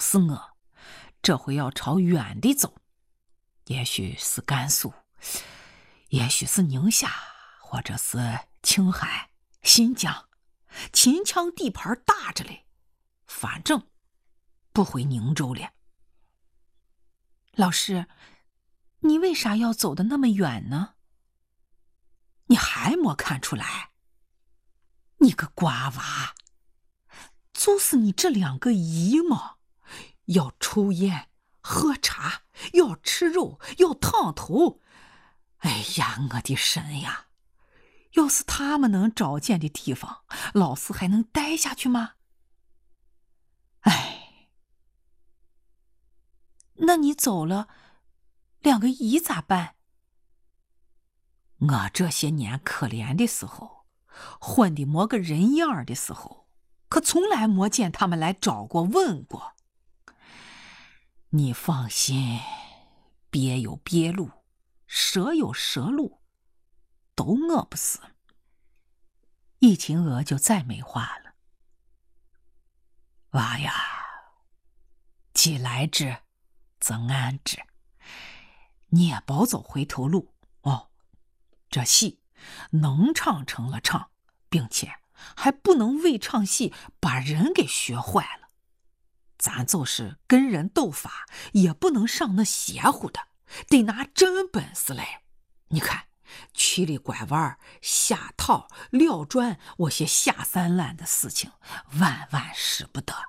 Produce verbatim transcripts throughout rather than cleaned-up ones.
死我，这回要朝远的走，也许是甘肃，也许是宁夏，或者是青海、新疆，秦腔地盘大着嘞，反正不回宁州了。 老师，你为啥要走得那么远呢？ 你还没看出来？你个瓜娃，就是你这两个姨嘛，要抽烟喝茶，要吃肉，要烫头。哎呀，我的神呀，要是他们能找见的地方，老师还能待下去吗？哎， 那你走了，两个姨咋办？ 我这些年可怜的时候，混的没个人样的时候，可从来没见他们来找过问过。你放心，鳖有鳖路，蛇有蛇路，都饿不死。易秦娥就再没话了。娃呀，既来之，则安之，你也别走回头路哦。这戏能唱成了唱，并且还不能为唱戏把人给学坏了。咱就是跟人斗法，也不能上那邪乎的，得拿真本事来。你看，曲里拐弯、下套、撂砖，我些下三滥的事情，万万使不得。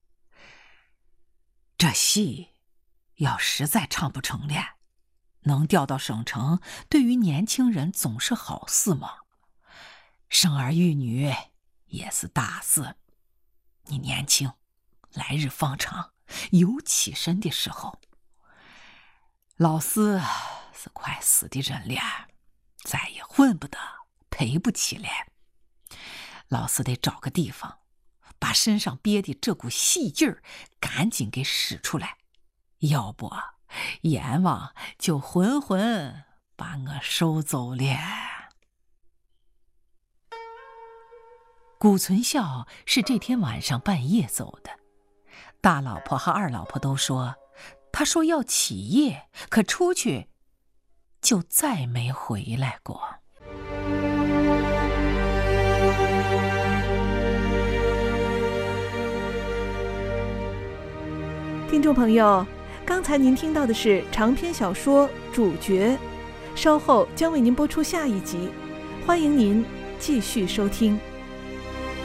这戏要实在唱不成了，能调到省城，对于年轻人总是好事嘛。生儿育女也是大事。你年轻，来日方长，有起身的时候。老师是快死的人了，再也混不得，赔不起了。老师得找个地方，把身上憋的这股戏劲儿赶紧给使出来，要不阎王就浑浑把我收走了。谷存孝是这天晚上半夜走的，大老婆和二老婆都说，他说要起夜，可出去就再没回来过。 听众朋友，刚才您听到的是长篇小说《主角》，稍后将为您播出下一集，欢迎您继续收听。